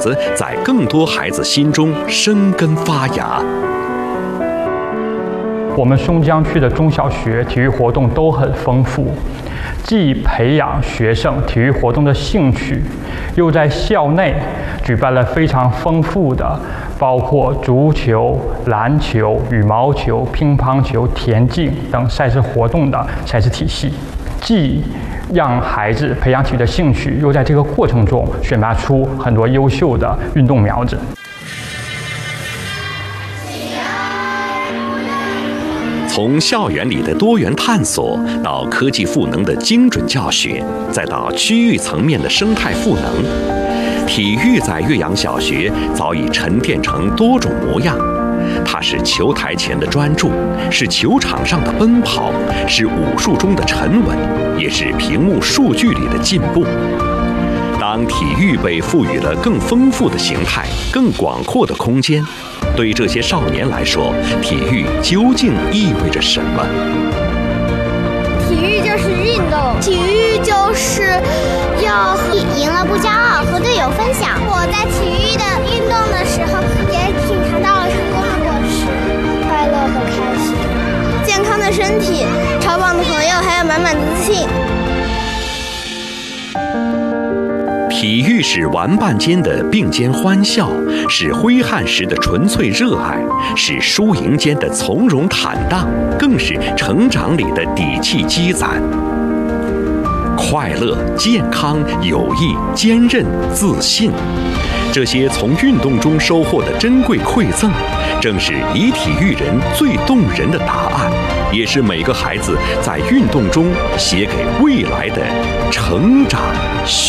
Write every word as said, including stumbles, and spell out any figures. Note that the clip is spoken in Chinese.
子在更多孩子心中生根发芽。 我们松江区的中小学体育活动都很丰富，既培养学生体育活动的兴趣，又在校内举办了非常丰富的包括足球、篮球、羽毛球、乒乓球、田径等赛事活动的赛事体系，既让孩子培养体育的兴趣，又在这个过程中选拔出很多优秀的运动苗子。 从校园里的多元探索到科技赋能的精准教学，再到区域层面的生态赋能，体育在岳阳小学早已沉淀成多种模样。它是球台前的专注，是球场上的奔跑，是武术中的沉稳，也是屏幕数据里的进步。当体育被赋予了更丰富的形态、更广阔的空间，对这些少年来说，体育究竟意味着什么？ 体育就是运动，体育就是要赢了不骄傲，和队友分享。 我在体育的运动的时候，也品尝到了成功的果实，快乐和开心，健康的身体，超棒的朋友，还有满满的自信。 体育是玩伴间的并肩欢笑，是挥汗时的纯粹热爱，是输赢间的从容坦荡，更是成长里的底气积攒。快乐、健康、友谊、坚韧、自信，这些从运动中收获的珍贵馈赠，正是以体育人最动人的答案，也是每个孩子在运动中写给未来的成长